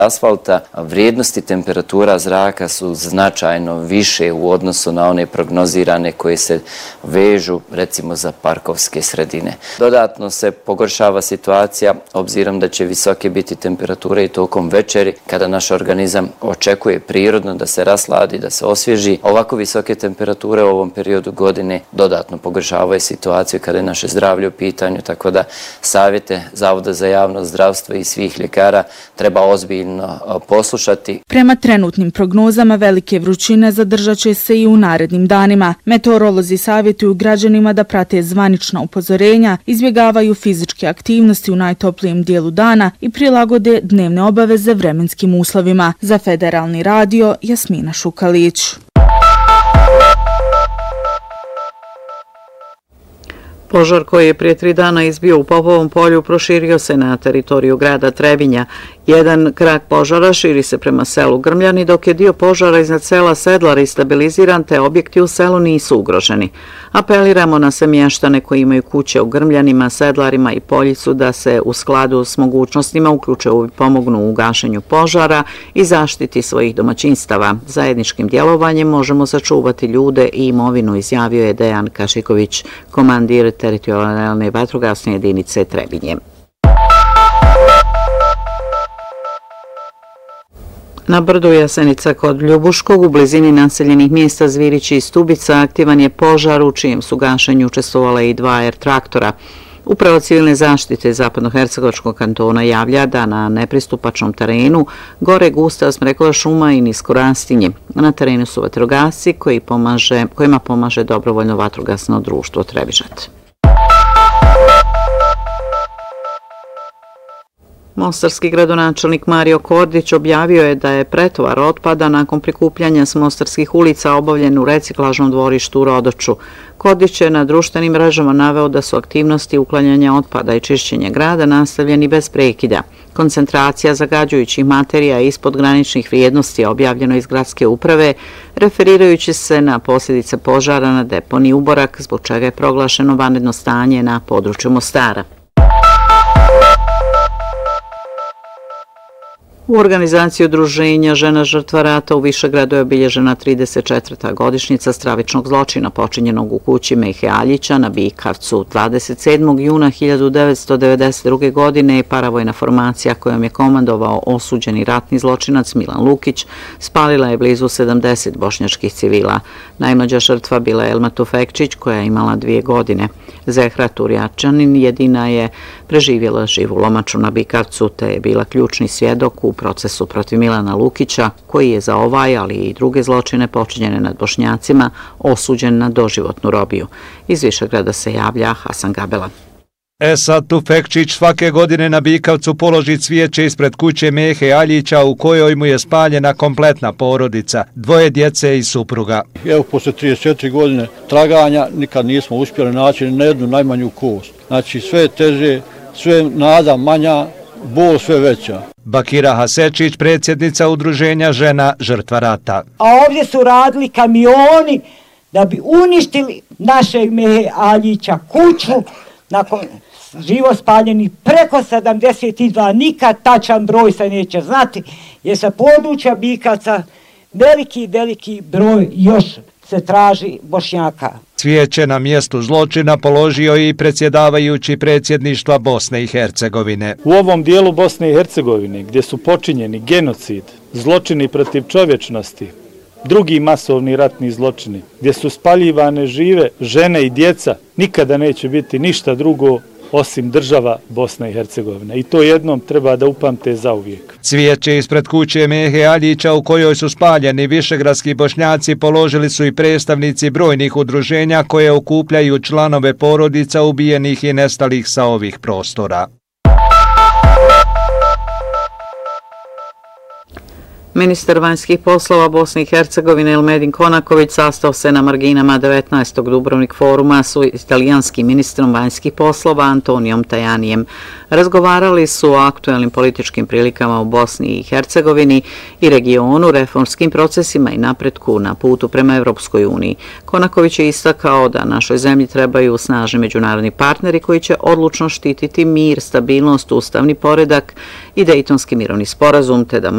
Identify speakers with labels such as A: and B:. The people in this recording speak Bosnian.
A: asfalta, vrijednosti temperatura zraka su značajno više u odnosu na one prognozirane koje se vežu recimo za parkovske sredine. Dodatno se pogoršava situacija obzirom da će visoke biti temperature i tokom večeri kada naš organizam očekuje prirodno da se rasladi, da se osvježi. Ovako visoke temperature u ovom periodu godine dodatno pogoršavaju situaciju kada je naše zdravlje u pitanju, tako da savjete Zavoda za javno zdravstvo i svih ljekara treba ozbiljno poslušati.
B: Prema trenutnim prognozama velike vrućine zadržat će se i u narednim danima. Meteorolozi savjetuju građanima da prate zvanična upozorenja, izbjegavaju fizičke aktivnosti u najtoplijem dijelu dana i prilagode dnevne obaveze vremenskim uslovima. Za Federalni radio, Jasmina Šukalić.
C: Požar koji je prije 3 dana izbio u Popovom polju proširio se na teritoriju grada Trebinja. Jedan krak požara širi se prema selu Grmljani, dok je dio požara iznad sela Sedlari stabiliziran, te objekti u selu nisu ugroženi. Apeliramo na sve mještane koji imaju kuće u Grmljanima, Sedlarima i Poljicu da se u skladu s mogućnostima uključe i pomognu u gašenju požara i zaštiti svojih domaćinstava. Zajedničkim djelovanjem možemo sačuvati ljude i imovinu, izjavio je Dejan Kašiković, komandir teritorijalne vatrogasne jedinice Trebinje. Na brdu Jasenica kod Ljubuškog u blizini naseljenih mjesta Zvirići i Stubica aktivan je požar u čijem su gašenju učestvovala i 2 air traktora. Uprava civilne zaštite Zapadnohercegovačkog kantona javlja da na nepristupačnom terenu gore gusta smrekova šuma i nisko rastinje. Na terenu su vatrogasci kojima pomaže dobrovoljno vatrogasno društvo Trebižat. Mostarski gradonačelnik Mario Kordić objavio je da je pretovar otpada nakon prikupljanja s mostarskih ulica obavljen u reciklažnom dvorištu u Rodoču. Kordić je na društvenim mrežama naveo da su aktivnosti uklanjanja otpada i čišćenja grada nastavljeni bez prekida. Koncentracija zagađujućih materija ispod graničnih vrijednosti objavljeno iz gradske uprave, referirajući se na posljedice požara na deponiji Uborak, zbog čega je proglašeno vanredno stanje na području Mostara. U organizaciji udruženja Žena žrtva rata u Višegradu je obilježena 34. godišnjica stravičnog zločina počinjenog u kući Mehe Aljića na Bikavcu. 27. juna 1992. godine je paravojna formacija kojom je komandovao osuđeni ratni zločinac Milan Lukić spalila je blizu 70 bošnjačkih civila. Najmlađa žrtva bila je Elma Tufekčić koja je imala 2 godine. Zehra Turjačanin jedina je preživjela živu lomaču na Bikavcu te je bila ključni svjedok u procesu protiv Milana Lukića, koji je za ovaj, ali i druge zločine počinjene nad Bošnjacima, osuđen na doživotnu robiju. Iz Višegrada se javlja Hasan Gabela.
D: Esad Tufekčić svake godine na Bikavcu položi cvijeće ispred kuće Mehe Aljića u kojoj mu je spaljena kompletna porodica, 2 djece i supruga.
E: Evo, posle 34 godine traganja nikad nismo uspjeli naći ni na jednu najmanju kost. Znači sve teže, sve nada manja, bol sve veća.
D: Bakira Hasečić, predsjednica udruženja Žena žrtva rata.
F: A ovdje su radili kamioni da bi uništili našeg Mehe Aljića kuću nakon živo spaljenih preko 72, nikad tačan broj se neće znati, jer sa područja Bikavca veliki broj još se traži Bošnjaka.
D: Cvijeće na mjestu zločina položio i predsjedavajući predsjedništva Bosne i Hercegovine.
G: U ovom dijelu Bosne i Hercegovine, gdje su počinjeni genocid, zločini protiv čovječnosti, drugi masovni ratni zločini, gdje su spaljivane žive žene i djeca, nikada neće biti ništa drugo osim država Bosna i Hercegovina. I to jednom treba da upamte zauvijek.
D: Cvijeće ispred kuće Mehe Aljića u kojoj su spaljeni višegradski Bošnjaci položili su i predstavnici brojnih udruženja koje okupljaju članove porodica ubijenih i nestalih sa ovih prostora.
C: Ministar vanjskih poslova Bosne i Hercegovine Elmedin Konaković sastao se na marginama 19. Dubrovnik foruma s italijanskim ministrom vanjskih poslova Antonijom Tajanijem. Razgovarali su o aktuelnim političkim prilikama u Bosni i Hercegovini i regionu, reformskim procesima i napretku na putu prema Evropskoj uniji. Konaković je istakao da našoj zemlji trebaju snažni međunarodni partneri koji će odlučno štititi mir, stabilnost, ustavni poredak i Dejtonski mirovni sporazum, te da